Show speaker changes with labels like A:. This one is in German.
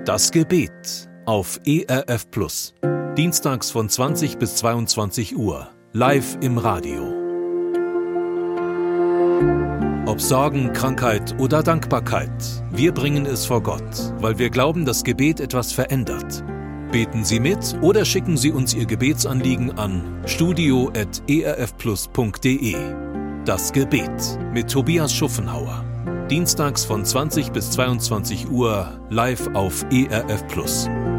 A: Das Gebet auf ERF Plus. Dienstags von 20 bis 22 Uhr. Live im Radio. Ob Sorgen, Krankheit oder Dankbarkeit, wir bringen es vor Gott, weil wir glauben, dass Gebet etwas verändert. Beten Sie mit oder schicken Sie uns Ihr Gebetsanliegen an studio@erfplus.de. Das Gebet mit Tobias Schuffenhauer. Dienstags von 20 bis 22 Uhr live auf ERF Plus.